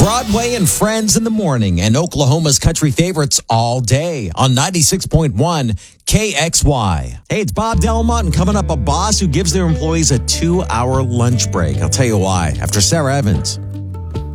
Broadway and Friends in the morning and Oklahoma's country favorites all day on 96.1 KXY. Hey, it's Bob Delmont, and coming up, a boss who gives their employees a 2-hour lunch break. I'll tell you why after Sarah Evans.